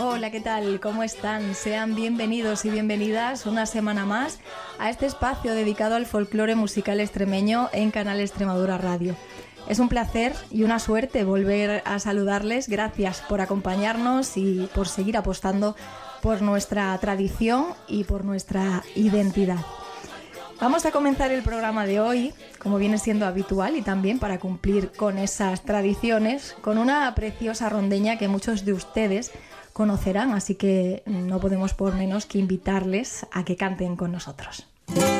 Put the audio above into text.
Hola, ¿qué tal? ¿Cómo están? Sean bienvenidos y bienvenidas una semana más a este espacio dedicado al folclore musical extremeño en Canal Extremadura Radio. Es un placer y una suerte volver a saludarles. Gracias por acompañarnos y por seguir apostando por nuestra tradición y por nuestra identidad. Vamos a comenzar el programa de hoy, como viene siendo habitual y también para cumplir con esas tradiciones, con una preciosa rondeña que muchos de ustedes conocerán, así que no podemos por menos que invitarles a que canten con nosotros.